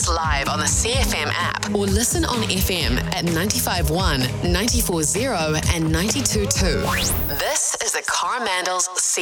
us live on the CFM app or listen on FM at 95.1, 94.0 and 92.2. This is the Coromandels